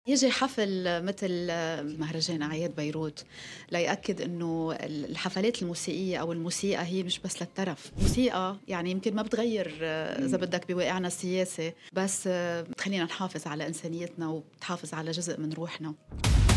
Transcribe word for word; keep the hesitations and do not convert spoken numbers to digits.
يجي حفل مثل مهرجان أعياد بيروت ليأكد إنه ال الحفلات الموسيقية أو الموسيقى هي مش بس للترف، موسيقى يعني يمكن ما بتغيّر آه، إذا إمم. بدك بواقعنا السياسي، بس آه، بتخلّينا نحافظ على إنسانيتنا وبتحافظ على جزء من روحنا.